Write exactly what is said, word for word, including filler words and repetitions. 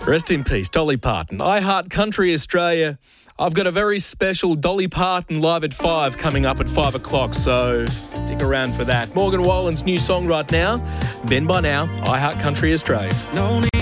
Rest in peace, Dolly Parton. I Heart Country Australia. I've got a very special Dolly Parton live at five coming up at five o'clock, so stick around for that. Morgan Wallen's new song right now, Ben By Now, I Heart Country Australia.